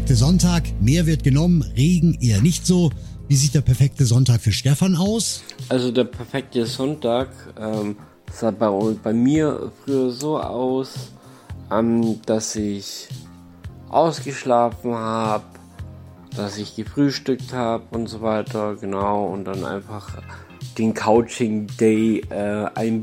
perfekte Sonntag, mehr wird genommen, Regen eher nicht so. Wie sieht der perfekte Sonntag für Stefan aus? Also der perfekte Sonntag sah bei mir früher so aus, dass ich ausgeschlafen habe, dass ich gefrühstückt habe und so weiter, genau, und dann einfach den Couching Day ein